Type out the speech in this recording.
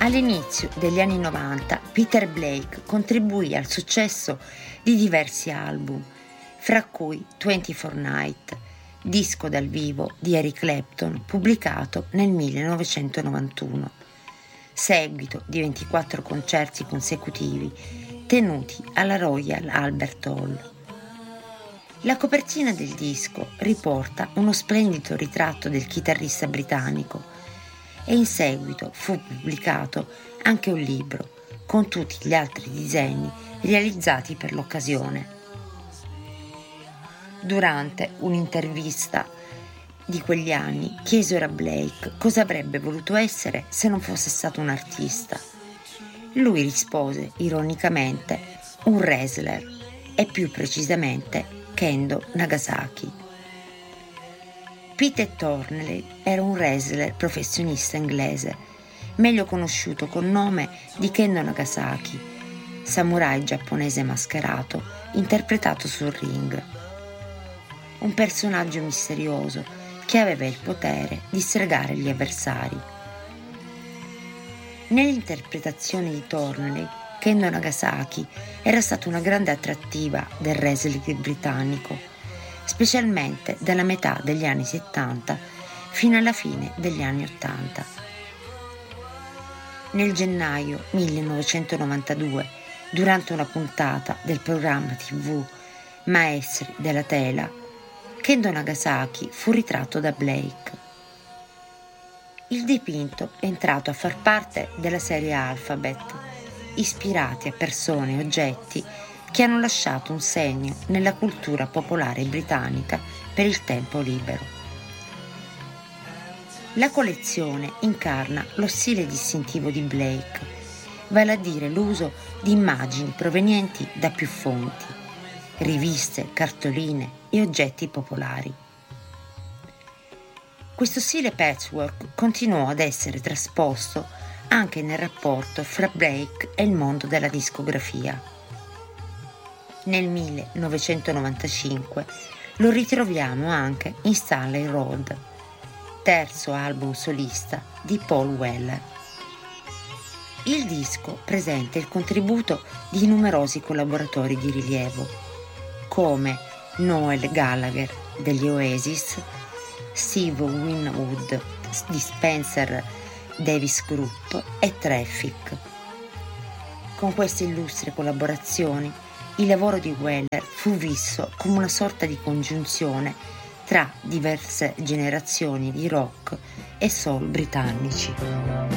All'inizio degli anni 90 Peter Blake contribuì al successo di diversi album, fra cui 24 Night, disco dal vivo di Eric Clapton pubblicato nel 1991, seguito di 24 concerti consecutivi tenuti alla Royal Albert Hall. La copertina del disco riporta uno splendido ritratto del chitarrista britannico e in seguito fu pubblicato anche un libro con tutti gli altri disegni realizzati per l'occasione. Durante un'intervista di quegli anni chiesero a Blake cosa avrebbe voluto essere se non fosse stato un artista. Lui rispose ironicamente un wrestler e più precisamente Kendo Nagasaki. Pete Thornley era un wrestler professionista inglese, meglio conosciuto col nome di Kendo Nagasaki, samurai giapponese mascherato interpretato sul ring. Un personaggio misterioso che aveva il potere di stregare gli avversari. Nell'interpretazione di Thornley, Kendo Nagasaki era stata una grande attrattiva del wrestling britannico, specialmente dalla metà degli anni 70 fino alla fine degli anni 80. Nel gennaio 1992, durante una puntata del programma TV Maestri della Tela, Kendo Nagasaki fu ritratto da Blake. Il dipinto è entrato a far parte della serie Alphabet, ispirati a persone e oggetti che hanno lasciato un segno nella cultura popolare britannica per il tempo libero. La collezione incarna lo stile distintivo di Blake, vale a dire l'uso di immagini provenienti da più fonti, riviste, cartoline e oggetti popolari. Questo stile patchwork continuò ad essere trasposto anche nel rapporto fra Blake e il mondo della discografia. Nel 1995 lo ritroviamo anche in Stanley Road, terzo album solista di Paul Weller. Il disco presenta il contributo di numerosi collaboratori di rilievo, come Noel Gallagher degli Oasis, Steve Winwood di Spencer Davis Group e Traffic. Con queste illustri collaborazioni il lavoro di Weller fu visto come una sorta di congiunzione tra diverse generazioni di rock e soul britannici.